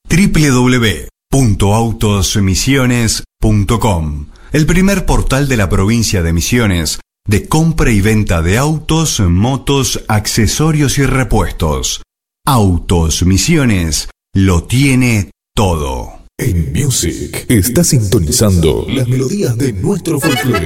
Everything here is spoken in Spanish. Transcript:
www.autosmisiones.com, el primer portal de la provincia de Misiones de compra y venta de autos, motos, accesorios y repuestos. Autos Misiones lo tiene todo. En Music está sintonizando las melodías de nuestro folclore.